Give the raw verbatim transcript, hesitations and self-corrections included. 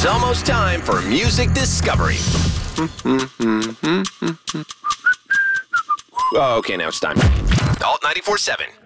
It's almost time for music discovery. Oh, okay, now it's time. Alt ninety-four point seven.